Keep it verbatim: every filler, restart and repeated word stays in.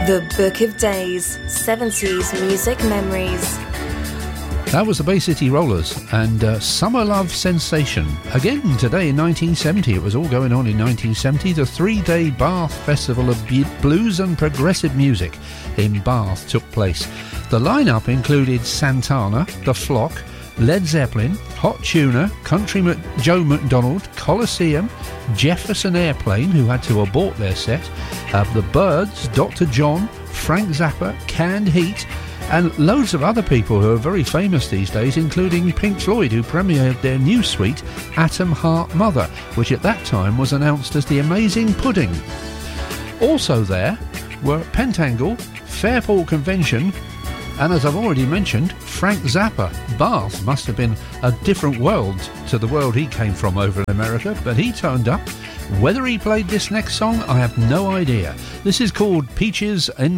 The Book of Days, seventies Music Memories. That was the Bay City Rollers and uh, Summer Love Sensation. Again, today in nineteen seventy, it was all going on in nineteen seventy, the three-day Bath Festival of B- Blues and Progressive Music in Bath took place. The lineup included Santana, The Flock, Led Zeppelin, Hot Tuna, Country Mac- Joe McDonald, Colosseum, Jefferson Airplane, who had to abort their set, uh, The Byrds, Doctor John, Frank Zappa, Canned Heat, and loads of other people who are very famous these days, including Pink Floyd, who premiered their new suite, Atom Heart Mother, which at that time was announced as the Amazing Pudding. Also there were Pentangle, Fairport Convention, and as I've already mentioned, Frank Zappa. Bath must have been a different world to the world he came from over in America, but he turned up. Whether he played this next song, I have no idea. This is called Peaches in